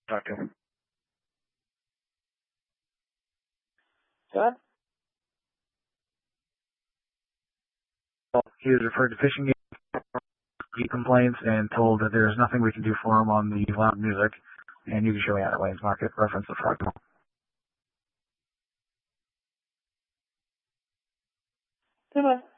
talk to him. What? Well, he was referred to fishing game complaints and told that there's nothing we can do for him on the loud music, and you can show me out of Wayne's Market, reference the Frog. Goodbye.